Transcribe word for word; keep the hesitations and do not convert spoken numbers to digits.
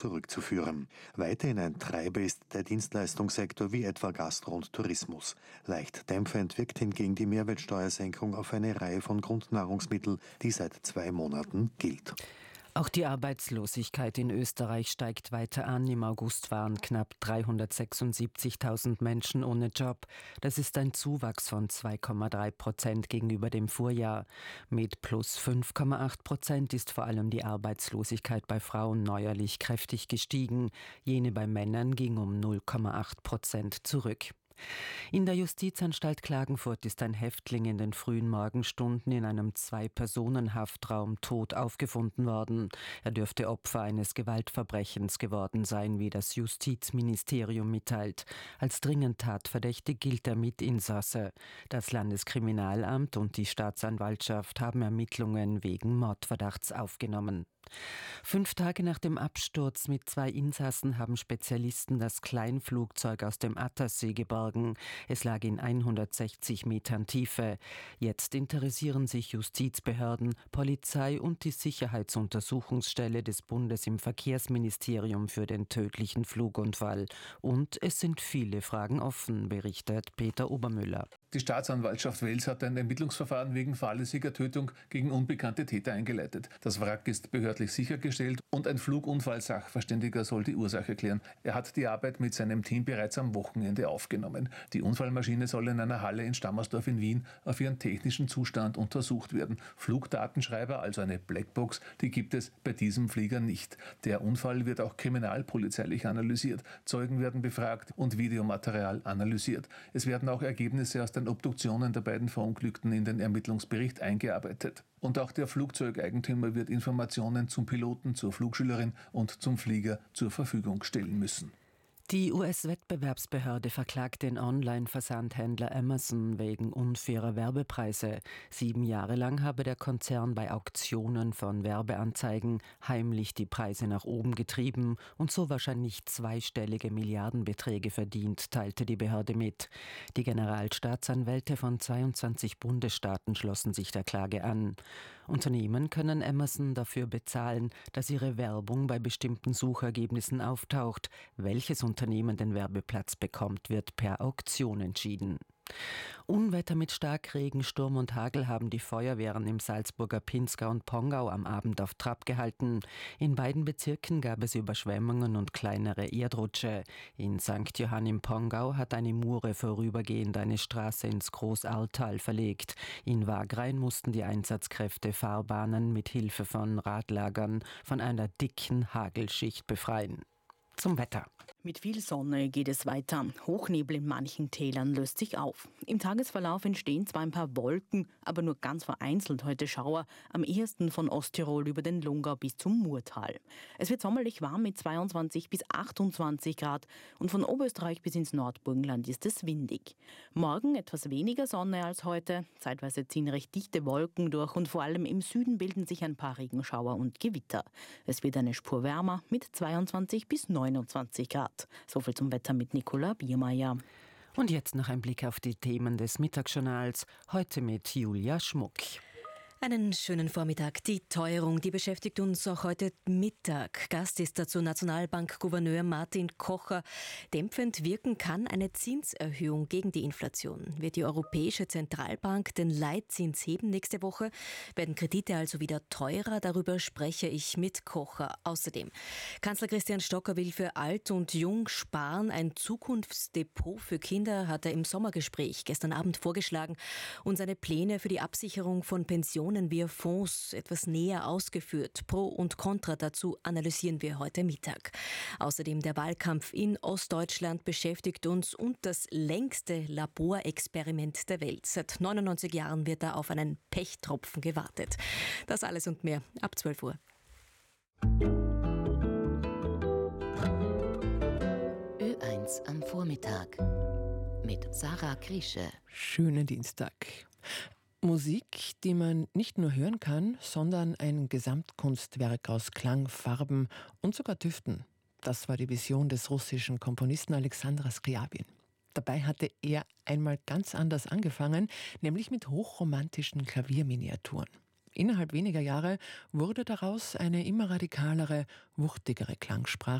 zurückzuführen. Weiterhin ein Treiber ist der Dienstleistungssektor wie etwa Gastro und Tourismus. Leicht dämpfend wirkt hingegen die Mehrwertsteuersenkung auf eine Reihe von Grundnahrungsmitteln, die seit zwei Monaten gilt. Auch die Arbeitslosigkeit in Österreich steigt weiter an. Im August waren knapp dreihundertsechsundsiebzigtausend Menschen ohne Job. Das ist ein Zuwachs von zwei Komma drei Prozent gegenüber dem Vorjahr. Mit plus fünf Komma acht Prozent ist vor allem die Arbeitslosigkeit bei Frauen neuerlich kräftig gestiegen. Jene bei Männern ging um null Komma acht Prozent zurück. In der Justizanstalt Klagenfurt ist ein Häftling in den frühen Morgenstunden in einem Zwei-Personen-Haftraum tot aufgefunden worden. Er dürfte Opfer eines Gewaltverbrechens geworden sein, wie das Justizministerium mitteilt. Als dringend tatverdächtig gilt er Mitinsasse. Das Landeskriminalamt und die Staatsanwaltschaft haben Ermittlungen wegen Mordverdachts aufgenommen. Fünf Tage nach dem Absturz mit zwei Insassen haben Spezialisten das Kleinflugzeug aus dem Attersee geborgen. Es lag in hundertsechzig Metern Tiefe. Jetzt interessieren sich Justizbehörden, Polizei und die Sicherheitsuntersuchungsstelle des Bundes im Verkehrsministerium für den tödlichen Flugunfall. Und es sind viele Fragen offen, berichtet Peter Obermüller. Die Staatsanwaltschaft Wels hat ein Ermittlungsverfahren wegen fahrlässiger Tötung gegen unbekannte Täter eingeleitet. Das Wrack ist behördlich sichergestellt und ein Flugunfall-Sachverständiger soll die Ursache klären. Er hat die Arbeit mit seinem Team bereits am Wochenende aufgenommen. Die Unfallmaschine soll in einer Halle in Stammersdorf in Wien auf ihren technischen Zustand untersucht werden. Flugdatenschreiber, also eine Blackbox, die gibt es bei diesem Flieger nicht. Der Unfall wird auch kriminalpolizeilich analysiert. Zeugen werden befragt und Videomaterial analysiert. Es werden auch Ergebnisse aus den Obduktionen der beiden Verunglückten in den Ermittlungsbericht eingearbeitet. Und auch der Flugzeugeigentümer wird Informationen zum Piloten, zur Flugschülerin und zum Flieger zur Verfügung stellen müssen. Die U S-Wettbewerbsbehörde verklagt den Online-Versandhändler Amazon wegen unfairer Werbepreise. Sieben Jahre lang habe der Konzern bei Auktionen von Werbeanzeigen heimlich die Preise nach oben getrieben und so wahrscheinlich zweistellige Milliardenbeträge verdient, teilte die Behörde mit. Die Generalstaatsanwälte von zweiundzwanzig Bundesstaaten schlossen sich der Klage an. Unternehmen können Amazon dafür bezahlen, dass ihre Werbung bei bestimmten Suchergebnissen auftaucht. Welches Unternehmen den Werbeplatz bekommt, wird per Auktion entschieden. Unwetter mit Starkregen, Sturm und Hagel haben die Feuerwehren im Salzburger Pinzgau und Pongau am Abend auf Trab gehalten. In beiden Bezirken gab es Überschwemmungen und kleinere Erdrutsche. In Sankt Johann im Pongau hat eine Mure vorübergehend eine Straße ins Großahrtal verlegt. In Wagrain mussten die Einsatzkräfte Fahrbahnen mit Hilfe von Radlagern von einer dicken Hagelschicht befreien. Zum Wetter. Mit viel Sonne geht es weiter. Hochnebel in manchen Tälern löst sich auf. Im Tagesverlauf entstehen zwar ein paar Wolken, aber nur ganz vereinzelt heute Schauer, am ehesten von Osttirol über den Lungau bis zum Murtal. Es wird sommerlich warm mit zweiundzwanzig bis achtundzwanzig Grad und von Oberösterreich bis ins Nordburgenland ist es windig. Morgen etwas weniger Sonne als heute, zeitweise ziehen recht dichte Wolken durch und vor allem im Süden bilden sich ein paar Regenschauer und Gewitter. Es wird eine Spur wärmer mit zweiundzwanzig bis neunundzwanzig Grad. So viel zum Wetter mit Nicola Biermeier. Und jetzt noch ein Blick auf die Themen des Mittagsjournals, heute mit Julia Schmuck. Einen schönen Vormittag. Die Teuerung, die beschäftigt uns auch heute Mittag. Gast ist dazu Nationalbankgouverneur Martin Kocher. Dämpfend wirken kann eine Zinserhöhung gegen die Inflation. Wird die Europäische Zentralbank den Leitzins heben nächste Woche? Werden Kredite also wieder teurer? Darüber spreche ich mit Kocher. Außerdem, Kanzler Christian Stocker will für Alt und Jung sparen. Ein Zukunftsdepot für Kinder hat er im Sommergespräch gestern Abend vorgeschlagen und seine Pläne für die Absicherung von Pensionen via Fonds etwas näher ausgeführt. Pro und Contra dazu analysieren wir heute Mittag. Außerdem der Wahlkampf in Ostdeutschland beschäftigt uns und das längste Laborexperiment der Welt. Seit neunundneunzig Jahren wird da auf einen Pechtropfen gewartet. Das alles und mehr ab zwölf Uhr. Ö eins am Vormittag mit Sarah Kriesche. Schönen Dienstag. Musik, die man nicht nur hören kann, sondern ein Gesamtkunstwerk aus Klang, Farben und sogar Düften. Das war die Vision des russischen Komponisten Alexander Skriabin. Dabei hatte er einmal ganz anders angefangen, nämlich mit hochromantischen Klavierminiaturen. Innerhalb weniger Jahre wurde daraus eine immer radikalere, wuchtigere Klangsprache,